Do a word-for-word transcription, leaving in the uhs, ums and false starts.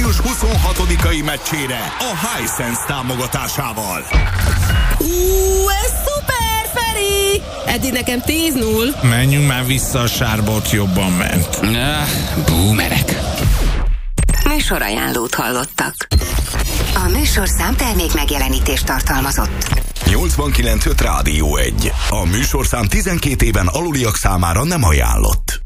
május huszonhatodikai meccsére a Hisense támogatásával. Ú, ez szuper, Feri! Eddig nekem tíz null. Menjünk már vissza, a sárba, ott jobban ment. Ah, boomerek. Műsorajánlót hallottak. A műsorszám termék megjelenítést tartalmazott. nyolcvankilenc öt Rádió egy. A műsorszám tizenkét éven aluliak számára nem ajánlott.